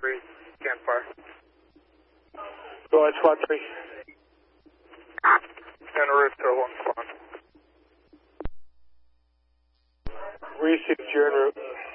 3, campfire. Go ahead, squad 3. En route to 1 squad. Received, you're en route.